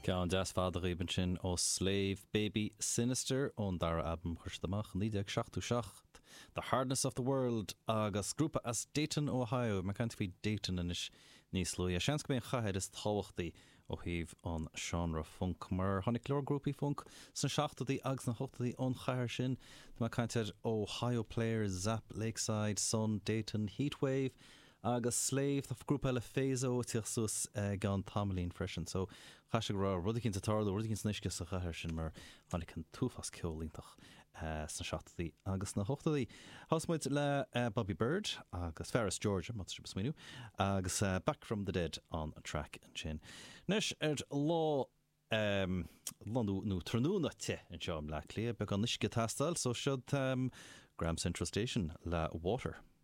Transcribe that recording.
Ceann deas fada riban sin ó Slave Baby Sinister ón dara album chuirteach ní ag 67 The Hardness of the World agus grúpa as Dayton, Ohio mar cant fí Dayton inis níos lu a seans go mé chahead is táhachtaí ó híh an genre funk mar tháinig clór grúpaí funk san 60í agus na 80í ón chair sin mar caintead Ohio Players, Zap, Lakeside, Sun, Dayton, Heatwave agus Slave, the grúpa eile Phaso tíoch sus gan Tamalín freisin so chaise go rá rudí cinn tarlú rudí cinn snisce sa chair sin mar tháinig an túfas ceolíntaach san 60í agus na 80í. Hosmuid le Bobby Bird agus Ferris Georgia mat se besminu agus Back from the Dead on a track an sin. Nes lá Londú trúna te an seom le lia be an nisce tastal so siod Graham Central Station le Water.